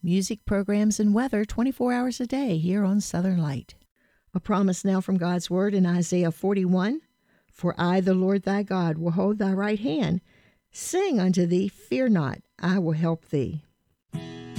music, programs, and weather 24 hours a day here on Southern Light. A promise now from God's Word in Isaiah 41. For I, the Lord thy God, will hold thy right hand. Sing unto thee, fear not, I will help thee.